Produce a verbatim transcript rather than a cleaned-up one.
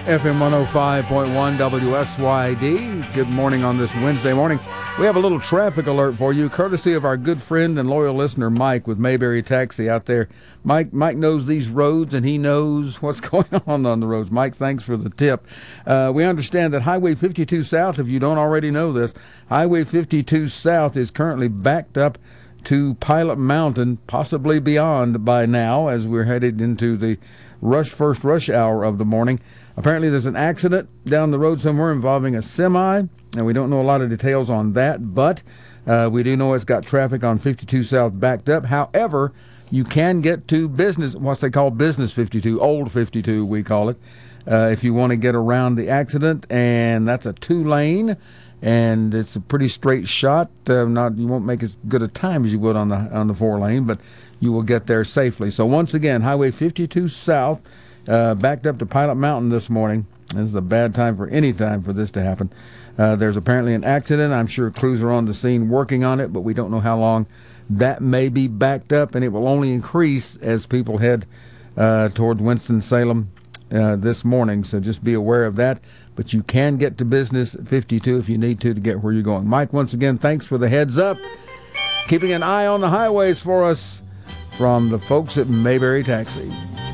F M one oh five point one W S Y D. Good morning on this Wednesday morning. We have a little traffic alert for you, courtesy of our good friend and loyal listener, Mike, with Mayberry Taxi out there. Mike Mike knows these roads, and he knows what's going on on the roads. Mike, thanks for the tip. Uh, we understand that Highway fifty-two South, if you don't already know this, Highway fifty-two South is currently backed up to Pilot Mountain, possibly beyond by now, as we're headed into the rush first rush hour of the morning. Apparently there's an accident down the road somewhere involving a semi, and we don't know a lot of details on that, but uh, we do know it's got traffic on fifty-two South backed up. However, you can get to business, what they call business fifty-two, old fifty-two we call it, uh, if you want to get around the accident, and that's a two-lane, and it's a pretty straight shot. Uh, not you won't make as good a time as you would on the on the four-lane, but you will get there safely. So once again, Highway fifty-two South, Uh, backed up to Pilot Mountain this morning. This is a bad time for any time for this to happen. Uh, there's apparently an accident. I'm sure crews are on the scene working on it, but we don't know how long that may be backed up, and it will only increase as people head uh, toward Winston-Salem uh, this morning. So just be aware of that. But you can get to business fifty-two if you need to to get where you're going. Mike, once again, thanks for the heads up. Keeping an eye on the highways for us from the folks at Mayberry Taxi.